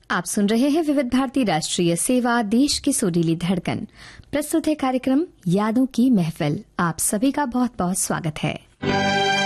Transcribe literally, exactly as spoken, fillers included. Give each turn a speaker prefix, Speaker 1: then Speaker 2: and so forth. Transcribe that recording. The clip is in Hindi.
Speaker 1: आप सुन रहे हैं विविध भारती राष्ट्रीय सेवा, देश की सुरीली धड़कन। प्रस्तुत है कार्यक्रम यादों की महफिल। आप सभी का बहुत बहुत स्वागत है।